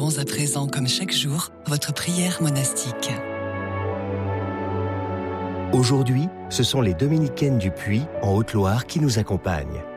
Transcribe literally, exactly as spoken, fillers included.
Célébrons à présent, comme chaque jour, votre prière monastique. Aujourd'hui, ce sont les dominicaines du Puy, en Haute-Loire, qui nous accompagnent.